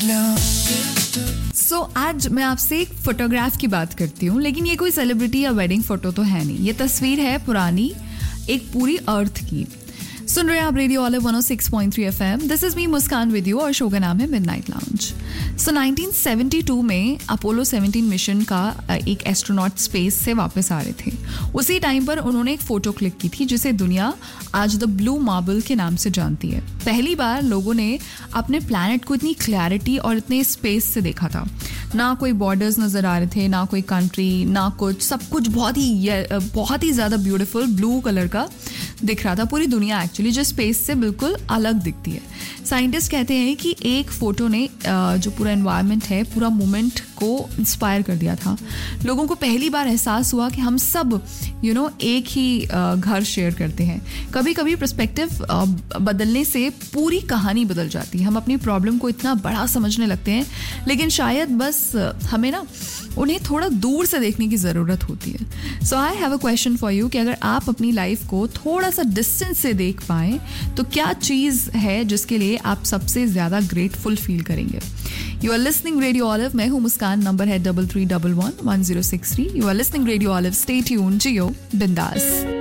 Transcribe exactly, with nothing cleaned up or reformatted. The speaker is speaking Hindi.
सो so, आज मैं आपसे एक फोटोग्राफ की बात करती हूँ, लेकिन ये कोई सेलिब्रिटी या वेडिंग फोटो तो है नहीं. ये तस्वीर है पुरानी एक पूरी अर्थ की. सुन रहे हैं आप radio olive one O six point three FM. This is me Muskan with you और शो का नाम है midnight lounge. So nineteen seventy two में अपोलो सेवनटीन मिशन का एक एस्ट्रोनॉट स्पेस से वापस आ रहे थे. उसी टाइम पर उन्होंने एक फोटो क्लिक की थी जिसे दुनिया आज द ब्लू मार्बल के नाम से जानती है. पहली बार लोगों ने अपने प्लैनेट को इतनी क्लैरिटी और इतने स्पेस से देखा था. ना कोई बॉर्डर्स नज़र आ रहे थे, ना कोई कंट्री, ना कुछ. सब कुछ बहुत ही बहुत ही ज़्यादा ब्यूटीफुल ब्लू कलर का दिख रहा था. पूरी दुनिया एक्चुअली जो स्पेस से बिल्कुल अलग दिखती है. साइंटिस्ट कहते हैं कि एक फ़ोटो ने जो पूरा एनवायरनमेंट है, पूरा मोमेंट को इंस्पायर कर दिया था. लोगों को पहली बार एहसास हुआ कि हम सब यू नो एक ही घर शेयर करते हैं. कभी कभी पर्सपेक्टिव बदलने से पूरी कहानी बदल जाती है. हम अपनी प्रॉब्लम को इतना बड़ा समझने लगते हैं, लेकिन शायद बस हमें ना उन्हें थोड़ा दूर से देखने की ज़रूरत होती है. सो I have a question for you कि अगर आप अपनी लाइफ को थोड़ा सा डिस्टेंस से देख पाएँ तो क्या चीज़ है जिसके लिए आप सबसे ज़्यादा ग्रेटफुल फील करेंगे. You are listening radio olive. मैं हूँ मुस्कान. नंबर है double three double one one zero six three. You are listening radio olive. Stay tuned, जियो बिंदास.